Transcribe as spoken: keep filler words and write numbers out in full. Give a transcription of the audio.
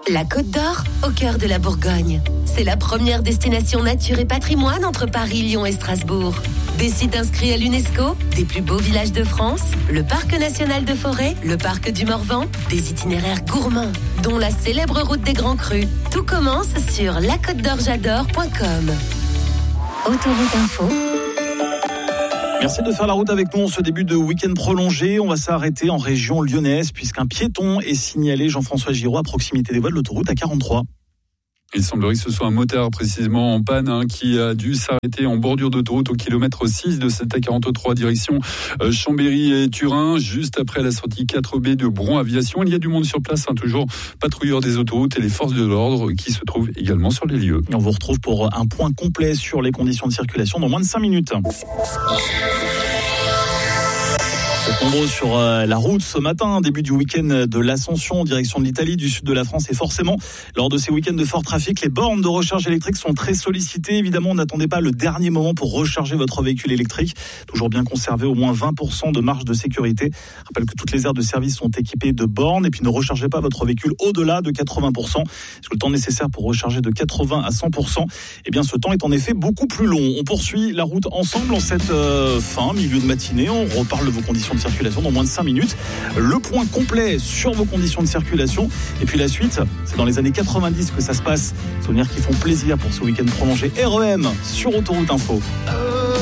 La Côte d'Or, au cœur de la Bourgogne. C'est la première destination nature et patrimoine entre Paris, Lyon et Strasbourg. Des sites inscrits à l'UNESCO, des plus beaux villages de France, le parc national de Forêt, le parc du Morvan, des itinéraires gourmands, dont la célèbre route des Grands Crus. Tout commence sur la côte d'or j'adore point com. Autoroute Info. Merci de faire la route avec nous en ce début de week-end prolongé. On va s'arrêter en région lyonnaise puisqu'un piéton est signalé, Jean-François Giraud, à proximité des voies de l'autoroute A quarante-trois. Il semblerait que ce soit un motard précisément en panne hein, qui a dû s'arrêter en bordure d'autoroute au kilomètre six de cette A quarante-trois direction euh, Chambéry et Turin, juste après la sortie quatre B de Bron Aviation. Il y a du monde sur place, hein, toujours patrouilleurs des autoroutes et les forces de l'ordre qui se trouvent également sur les lieux. Et on vous retrouve pour un point complet sur les conditions de circulation dans moins de cinq minutes. Nombreux sur la route ce matin, début du week-end de l'Ascension en direction de l'Italie, du sud de la France. Et forcément, lors de ces week-ends de fort trafic, les bornes de recharge électrique sont très sollicitées. Évidemment, n'attendez pas le dernier moment pour recharger votre véhicule électrique. Toujours bien conserver au moins vingt pour cent de marge de sécurité. Je rappelle que toutes les aires de service sont équipées de bornes. Et puis ne rechargez pas votre véhicule au-delà de quatre-vingts pour cent. Parce que le temps nécessaire pour recharger de quatre-vingts à cent pour cent, eh bien ce temps est en effet beaucoup plus long. On poursuit la route ensemble en cette euh, fin, milieu de matinée. On reparle de vos conditions de circulation dans moins de cinq minutes. Le point complet sur vos conditions de circulation. Et puis la suite, c'est dans les années quatre-vingt-dix que ça se passe. Souvenirs qui font plaisir pour ce week-end prolongé. R E M sur Autoroute Info.